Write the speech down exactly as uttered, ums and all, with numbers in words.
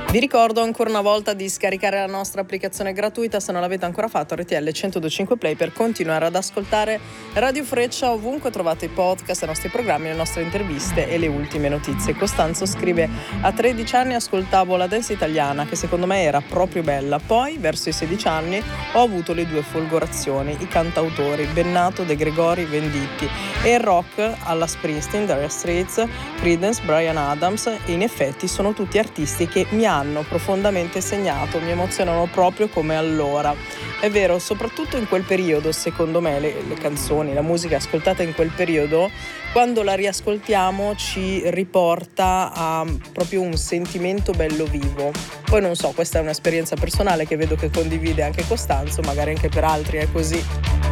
Vi ricordo ancora una volta di scaricare la nostra applicazione gratuita se non l'avete ancora fatto, R T L centodue Play, per continuare ad ascoltare Radio Freccia ovunque trovate i podcast, i nostri programmi, le nostre interviste e le ultime notizie. Costanzo scrive: a tredici anni ascoltavo la dance italiana, che secondo me era proprio bella, poi verso i sedici anni ho avuto le due folgorazioni, i cantautori Bennato, De Gregori, Venditti, e il rock alla Springsteen, Dire Straits, Creedence, Bryan Adams, e in effetti sono tutti artisti che mi hanno hanno profondamente segnato, mi emozionano proprio come allora. È vero, soprattutto in quel periodo, secondo me, le, le canzoni, la musica ascoltata in quel periodo, quando la riascoltiamo ci riporta a proprio un sentimento bello vivo. Poi non so, questa è un'esperienza personale che vedo che condivide anche Costanzo, magari anche per altri è così.